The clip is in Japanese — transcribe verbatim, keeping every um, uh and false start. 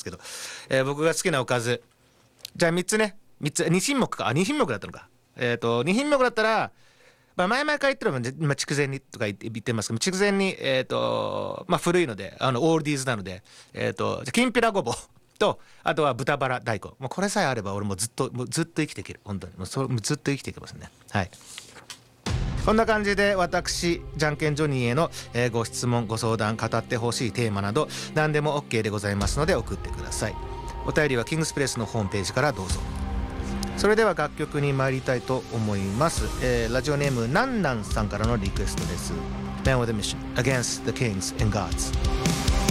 けど、えー、僕が好きなおかずじゃあみっつね、みっつに品目か、あに品目だったのか、えっとに品目だったら、まあ、前々から言ってるのも今筑前煮とか言って言ってますけど、筑前煮、えっとまあ古いので、あのオールディーズなので、えっときんぴらごぼうと、あとは豚バラ大根、もうこれさえあれば俺もずっともうずっと生きていける。本当にもうそれもうずっと生きていけますね。はい、こんな感じで私じゃんけんジョニーへの、えーご質問ご相談、語ってほしいテーマなど何でも OK でございますので送ってください。お便りはキングスプレスのホームページからどうぞ。それでは楽曲に参りたいと思います、えー、ラジオネームなんなんさんからのリクエストです。 Man with a Mission Against the Kings and Gods。